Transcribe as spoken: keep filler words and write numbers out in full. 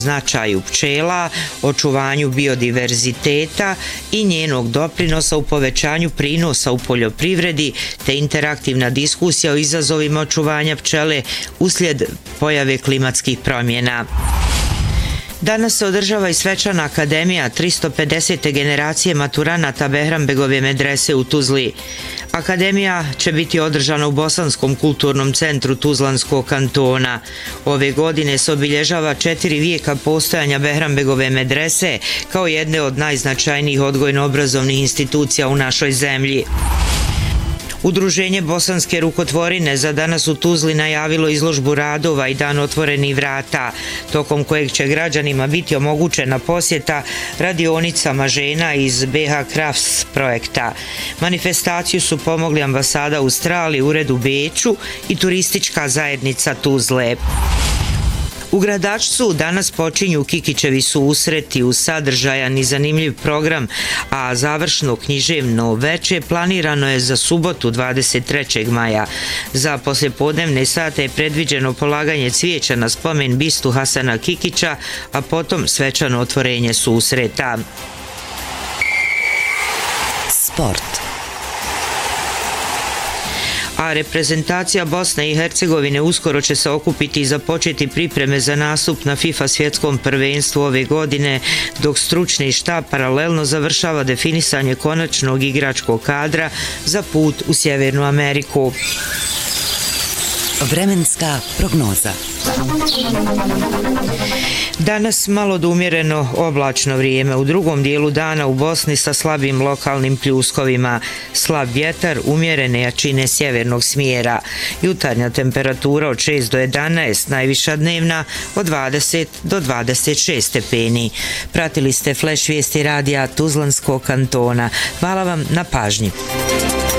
značaju pčela, očuvanju biodiverziteta i njenog doprinosa u povećanju prinosa u poljoprivredi, te interaktivna diskusija o izazovima očuvanja pčele uslijed pojave klimatskih promjena. Danas se održava i svečana akademija tristo pedesete generacije maturanata Behranbegove medrese u Tuzli. Akademija će biti održana u Bosanskom kulturnom centru Tuzlanskog kantona. Ove godine se obilježava četiri vijeka postojanja Behranbegove medrese kao jedne od najznačajnijih odgojno-obrazovnih institucija u našoj zemlji. Udruženje Bosanske rukotvorine za danas u Tuzli najavilo izložbu radova i dan otvorenih vrata, tokom kojeg će građanima biti omogućena posjeta radionicama žena iz B H Crafts projekta. Manifestaciju su pomogli ambasada Australije, ured u Beču i turistička zajednica Tuzle. U Gradačcu danas počinju Kikićevi susreti uz sadržajan i zanimljiv program, a završno književno veče planirano je za subotu dvadeset trećeg maja. Za poslijepodnevne sate je predviđeno polaganje cvijeća na spomen bistu Hasana Kikića, a potom svečano otvorenje susreta. Sport. A reprezentacija Bosne i Hercegovine uskoro će se okupiti i započeti pripreme za nastup na FIFA svjetskom prvenstvu ove godine, dok stručni štab paralelno završava definisanje konačnog igračkog kadra za put u Sjevernu Ameriku. Vremenska prognoza. Danas malo do umjereno oblačno vrijeme, u drugom dijelu dana u Bosni sa slabim lokalnim pljuskovima, slab vjetar, umjerene jačine sjevernog smjera. Jutarnja temperatura od šest do jedanaest, najviša dnevna od dvadeset do dvadeset šest stepeni. Pratili ste Flash vijesti radija Tuzlanskog kantona. Hvala vam na pažnji.